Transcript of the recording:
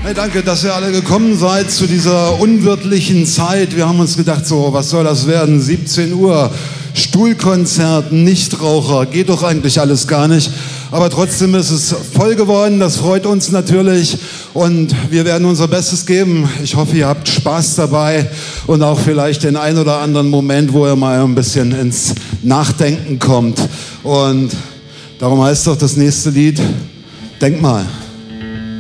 Hey, danke, dass ihr alle gekommen seid zu dieser unwirtlichen Zeit. Wir haben uns gedacht, so, was soll das werden? 17 Uhr, Stuhlkonzert, Nichtraucher, geht doch eigentlich alles gar nicht. Aber trotzdem ist es voll geworden, das freut uns natürlich und wir werden unser Bestes geben. Ich hoffe, ihr habt Spaß dabei und auch vielleicht den ein oder anderen Moment, wo ihr mal ein bisschen ins Nachdenken kommt. Und darum heißt doch das nächste Lied, denk mal.